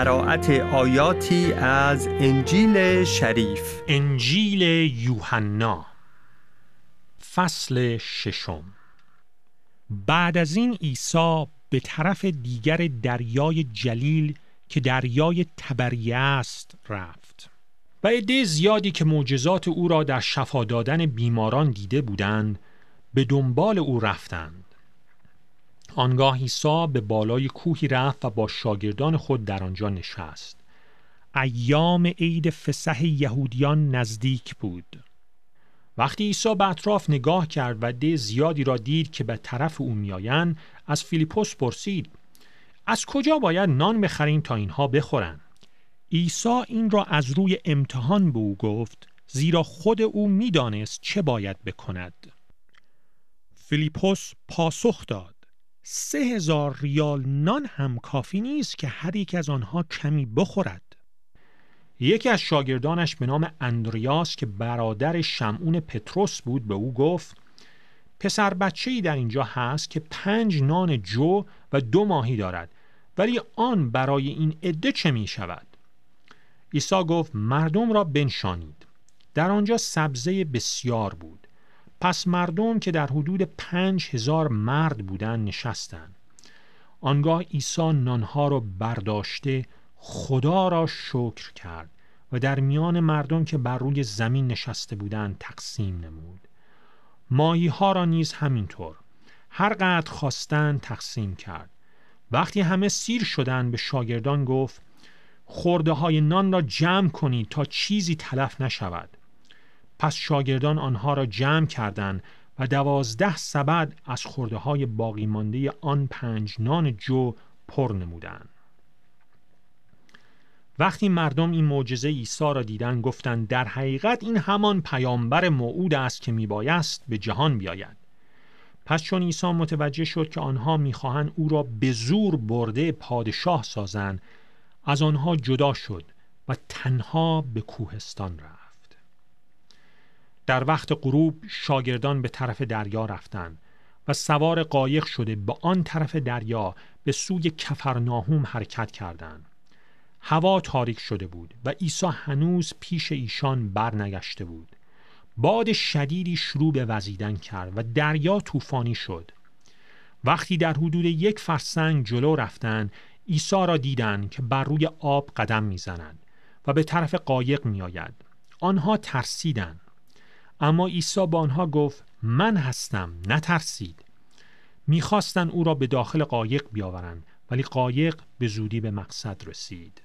قرائت آیاتی از انجیل شریف. انجیل یوحنا فصل 6. بعد از این عیسی به طرف دیگر دریای جلیل که دریای تبریه است رفت و عده زیادی که معجزات او را در شفا دادن بیماران دیده بودند به دنبال او رفتند. آنگاه عیسی به بالای کوهی رفت و با شاگردان خود در آنجا نشست. ایام عید فسح یهودیان نزدیک بود. وقتی عیسی به اطراف نگاه کرد و عده زیادی را دید که به طرف او میآیند، از فیلیپوس پرسید: از کجا باید نان بخریم تا اینها بخورند؟ عیسی این را از روی امتحان به او گفت، زیرا خود او میدانست چه باید بکند. فیلیپوس پاسخ داد: 3000 ریال نان هم کافی نیست که هر یک از آنها کمی بخورد. یکی از شاگردانش به نام اندریاس که برادر شمعون پتروس بود به او گفت: پسر بچه‌ای در اینجا هست که 5 نان جو و 2 ماهی دارد، ولی آن برای این عده چه می شود؟ عیسی گفت: مردم را بنشانید. در آنجا سبزه بسیار بود. پس مردم که در حدود 5000 مرد بودند نشستند. آنگاه عیسی نانها را برداشته خدا را شکر کرد و در میان مردم که بر روی زمین نشسته بودند تقسیم نمود. ماهی ها را نیز همینطور هر قدر خواستند تقسیم کرد. وقتی همه سیر شدند به شاگردان گفت: خرده های نان را جمع کنید تا چیزی تلف نشود. پس شاگردان آنها را جمع کردند و 12 سبد از خرده های باقی مانده آن 5 نان جو پر نمودند. وقتی مردم این معجزه عیسی را دیدند گفتند: در حقیقت این همان پیامبر موعود است که میبایست به جهان بیاید. پس چون عیسی متوجه شد که آنها میخواهند او را به زور برده پادشاه سازند، از آنها جدا شد و تنها به کوهستان رفت. در وقت غروب شاگردان به طرف دریا رفتند و سوار قایق شده به آن طرف دریا به سوی کفرناهم حرکت کردند. هوا تاریک شده بود و عیسی هنوز پیش ایشان برنگشته بود. باد شدیدی شروع به وزیدن کرد و دریا طوفانی شد. وقتی در حدود 1 فرسنگ جلو رفتند، عیسی را دیدند که بر روی آب قدم میزند و به طرف قایق میآید. آنها ترسیدند. اما عیسی با آنها گفت: من هستم، نترسید. میخواستند او را به داخل قایق بیاورند، ولی قایق به زودی به مقصد رسید.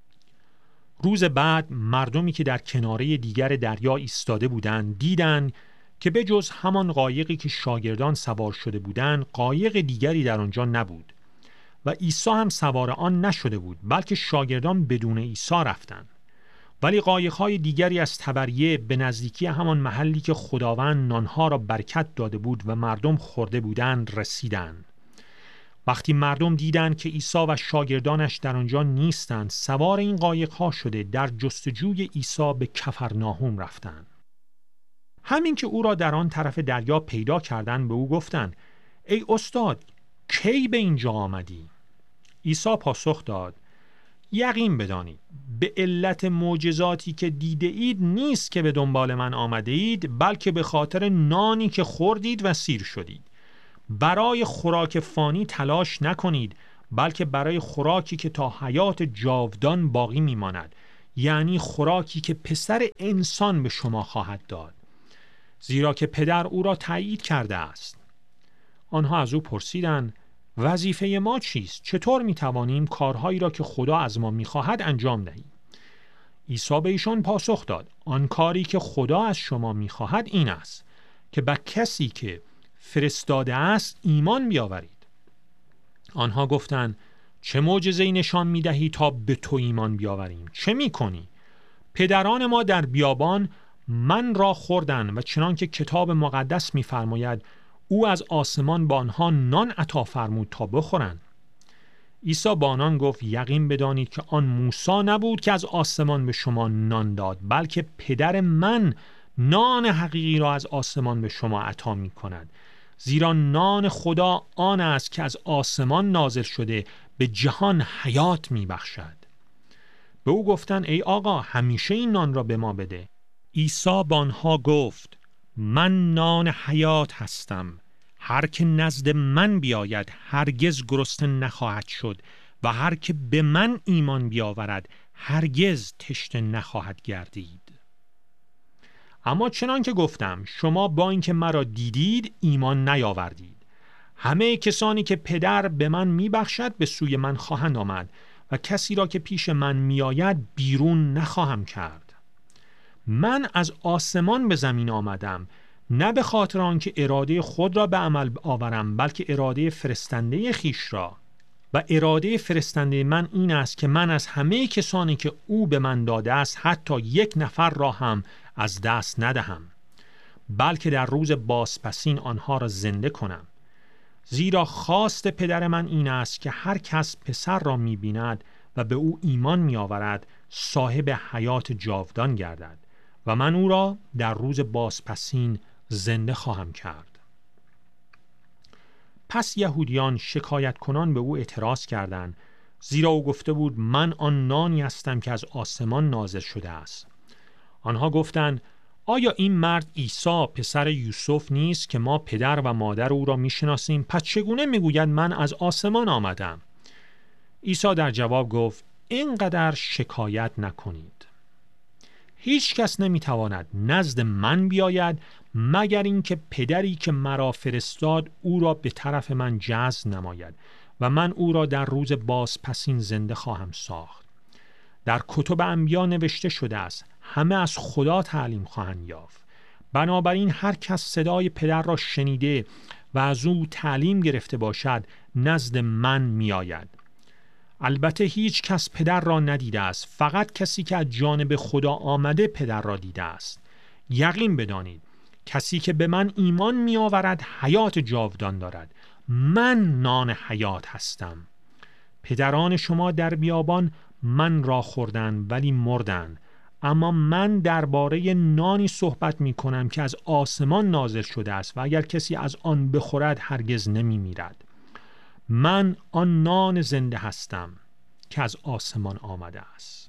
روز بعد مردمی که در کناره دیگر دریا ایستاده بودند دیدند که به جز همان قایقی که شاگردان سوار شده بودند قایق دیگری در آنجا نبود و عیسی هم سوار آن نشده بود، بلکه شاگردان بدون عیسی رفتند. ولی قایق‌های دیگری از تبریه به نزدیکی همان محلی که خداوند نانها را برکت داده بود و مردم خورده بودند رسیدند. وقتی مردم دیدند که عیسی و شاگردانش در آنجا نیستند، سوار این قایق‌ها شده در جستجوی عیسی به کفرناهم رفتند. همین که او را در آن طرف دریا پیدا کردند به او گفتند: ای استاد، کی به اینجا آمدی؟ عیسی پاسخ داد: یقین بدانید به علت معجزاتی که دیده اید نیست که به دنبال من آمده اید، بلکه به خاطر نانی که خوردید و سیر شدید. برای خوراک فانی تلاش نکنید، بلکه برای خوراکی که تا حیات جاودان باقی میماند، یعنی خوراکی که پسر انسان به شما خواهد داد، زیرا که پدر او را تایید کرده است. آنها از او پرسیدند: وظیفه ما چیست؟ چطور میتوانیم کارهایی را که خدا از ما میخواهد انجام دهیم؟ عیسی به ایشان پاسخ داد: آن کاری که خدا از شما میخواهد این است که به کسی که فرستاده است ایمان بیاورید. آنها گفتند: چه معجزه‌ای نشان میدهی تا به تو ایمان بیاوریم؟ چه میکنی؟ پدران ما در بیابان من را خوردند و چنان که کتاب مقدس میفرماید او از آسمان با آنها نان عطا فرمود تا بخورند. عیسی با آنان گفت: یقین بدانید که آن موسی نبود که از آسمان به شما نان داد، بلکه پدر من نان حقیقی را از آسمان به شما عطا می کند. زیرا نان خدا آن است که از آسمان نازل شده به جهان حیات می بخشد. به او گفتند ای آقا همیشه این نان را به ما بده. عیسی به آنها گفت من نان حیات هستم. هر که نزد من بیاید هرگز گرسنه نخواهد شد و هر که به من ایمان بیاورد هرگز تشنه نخواهد گردید. اما چنان که گفتم شما با اینکه مرا دیدید ایمان نیاوردید. همه کسانی که پدر به من میبخشد به سوی من خواهند آمد و کسی را که پیش من میآید بیرون نخواهم کرد. من از آسمان به زمین آمدم، نه به خاطر آنکه اراده خود را به عمل آورم، بلکه اراده فرستنده خیش را. و اراده فرستنده من این است که من از همه کسانی که او به من داده است حتی یک نفر را هم از دست ندهم، بلکه در روز بازپسین آنها را زنده کنم. زیرا خواست پدر من این است که هر کس پسر را می‌بیند و به او ایمان می‌آورد صاحب حیات جاودان گردد و من او را در روز بازپسین زنده خواهم کرد. پس یهودیان شکایت کنان به او اعتراض کردند، زیرا او گفته بود من آن نانی هستم که از آسمان نازل شده است. آنها گفتند آیا این مرد عیسی پسر یوسف نیست که ما پدر و مادر او را میشناسیم؟ پس چگونه میگوید من از آسمان آمدم؟ عیسی در جواب گفت اینقدر شکایت نکنید. هیچ کس نمیتواند نزد من بیاید مگر اینکه پدری که مرا فرستاد او را به طرف من جذب نماید و من او را در روز بازپسین زنده خواهم ساخت. در کتب انبیا نوشته شده است همه از خدا تعلیم خواهند یافت. بنابراین هر کس صدای پدر را شنیده و از او تعلیم گرفته باشد نزد من می آید. البته هیچ کس پدر را ندیده است، فقط کسی که از جانب خدا آمده پدر را دیده است. یقین بدانید کسی که به من ایمان می آورد حیات جاودان دارد. من نان حیات هستم. پدران شما در بیابان من را خوردند ولی مردند، اما من درباره نانی صحبت می کنم که از آسمان نازل شده است و اگر کسی از آن بخورد هرگز نمی میرد. من آن نان زنده هستم که از آسمان آمده است.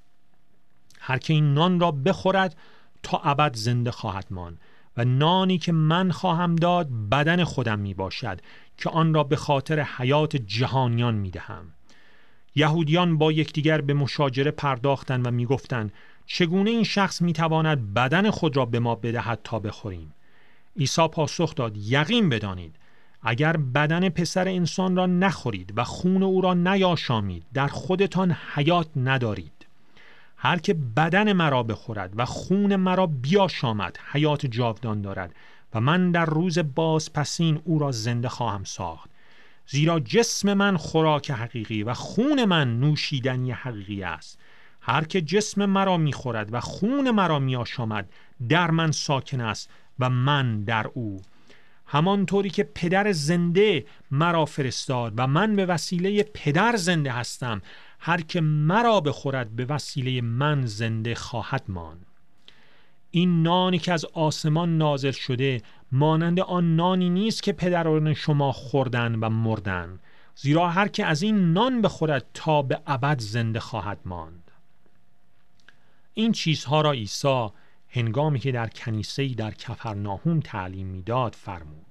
هر که این نان را بخورد تا ابد زنده خواهد ماند و نانی که من خواهم داد بدن خودم می باشد که آن را به خاطر حیات جهانیان می دهم. یهودیان با یکدیگر به مشاجره پرداختند و می گفتند چگونه این شخص می تواند بدن خود را به ما بدهد تا بخوریم؟ عیسی پاسخ داد یقین بدانید اگر بدن پسر انسان را نخورید و خون او را نیاشامید در خودتان حیات ندارید. هر که بدن مرا بخورد و خون مرا بیاشامد حیات جاودان دارد و من در روز بازپسین او را زنده خواهم ساخت. زیرا جسم من خوراک حقیقی و خون من نوشیدنی حقیقی است. هر که جسم مرا میخورد و خون مرا میآشامد در من ساکن است و من در او. همانطوری که پدر زنده مرا فرستاد و من به وسیله پدر زنده هستم، هر که مرا بخورد به وسیله من زنده خواهد ماند. این نانی که از آسمان نازل شده مانند آن نانی نیست که پدران شما خوردن و مردن، زیرا هر که از این نان بخورد تا به ابد زنده خواهد ماند. این چیزها را عیسی هنگامی که در کنیسه‌ای در کفرناهم تعلیم می‌داد فرمود.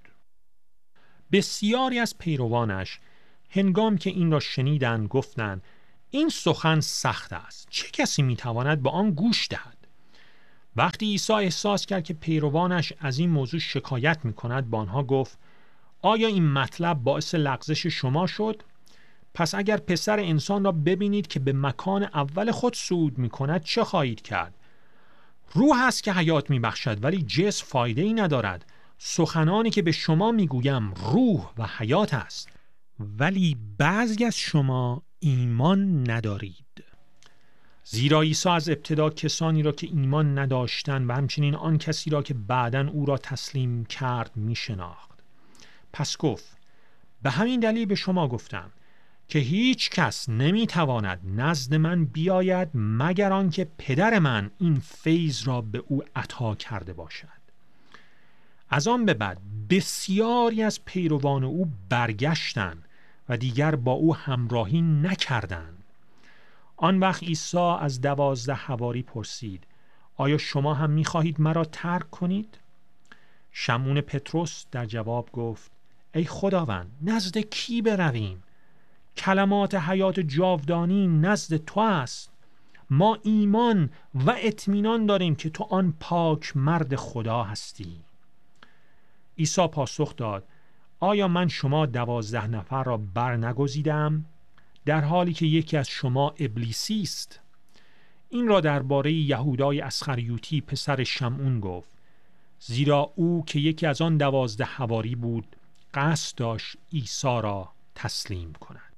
بسیاری از پیروانش هنگامی که این را شنیدند گفتند این سخن سخت است، چه کسی می‌تواند به آن گوش دهد؟ وقتی عیسی احساس کرد که پیروانش از این موضوع شکایت می‌کند با آنها گفت آیا این مطلب باعث لغزش شما شد؟ پس اگر پسر انسان را ببینید که به مکان اول خود صعود می‌کند چه خواهید کرد؟ روح است که حیات می‌بخشد ولی جسم فایده‌ای ندارد. سخنانی که به شما می‌گویم روح و حیات است، ولی بعضی از شما ایمان ندارید. زیرا عیسی از ابتدا کسانی را که ایمان نداشتند و همچنین آن کسی را که بعداً او را تسلیم کرد می‌شناخت. پس گفت به همین دلیل به شما گفتم که هیچ کس نمی‌تواند نزد من بیاید مگر آنکه پدر من این فیض را به او عطا کرده باشد. از آن به بعد بسیاری از پیروان او برگشتند و دیگر با او همراهی نکردند. آن وقت عیسی از 12 حواری پرسید: آیا شما هم می‌خواهید مرا ترک کنید؟ شمعون پطرس در جواب گفت: ای خداوند، نزد کی برویم؟ کلمات حیات جاودانی نزد تو است. ما ایمان و اطمینان داریم که تو آن پاک مرد خدا هستی. عیسی پاسخ داد: آیا من شما 12 نفر را برنگزیدم، در حالی که یکی از شما ابلیسی است؟ این را درباره یهودای اسخریوطی پسر شمعون گفت، زیرا او که یکی از آن 12 حواری بود قصد داشت عیسی را تسلیم کند.